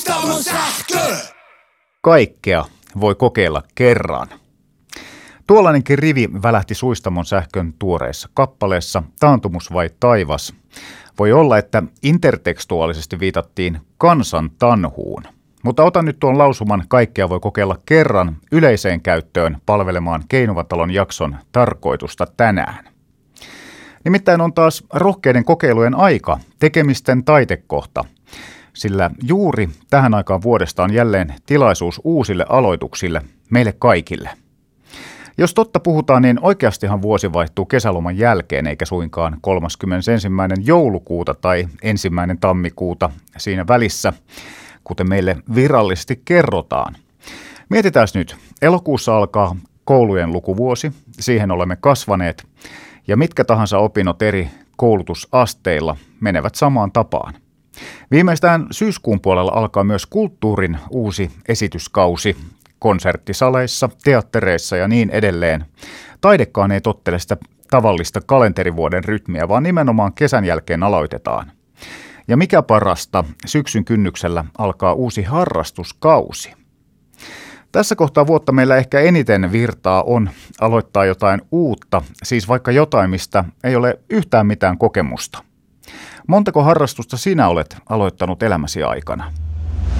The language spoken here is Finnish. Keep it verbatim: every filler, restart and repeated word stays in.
Kaikkea voi kokeilla kerran. Tuollainenkin rivi välähti Suistamon sähkön tuoreessa kappaleessa Taantumus vai taivas. Voi olla, että intertekstuaalisesti viitattiin kansan tanhuun. Mutta otan nyt tuon lausuman Kaikkea voi kokeilla kerran yleiseen käyttöön palvelemaan Keinuvatalon jakson tarkoitusta tänään. Nimittäin on taas rohkeiden kokeilujen aika, tekemisten taitekohta, sillä juuri tähän aikaan vuodesta on jälleen tilaisuus uusille aloituksille, meille kaikille. Jos totta puhutaan, niin oikeastihan vuosi vaihtuu kesäloman jälkeen, eikä suinkaan kolmaskymmenesensimmäinen joulukuuta tai ensimmäinen tammikuuta siinä välissä, kuten meille virallisesti kerrotaan. Mietitään nyt, elokuussa alkaa koulujen lukuvuosi, siihen olemme kasvaneet, ja mitkä tahansa opinnot eri koulutusasteilla menevät samaan tapaan. Viimeistään syyskuun puolella alkaa myös kulttuurin uusi esityskausi konserttisaleissa, teattereissa ja niin edelleen. Taidekaan ei tottele sitä tavallista kalenterivuoden rytmiä, vaan nimenomaan kesän jälkeen aloitetaan. Ja mikä parasta, syksyn kynnyksellä alkaa uusi harrastuskausi. Tässä kohtaa vuotta meillä ehkä eniten virtaa on aloittaa jotain uutta, siis vaikka jotain, mistä ei ole yhtään mitään kokemusta. Montako harrastusta sinä olet aloittanut elämäsi aikana?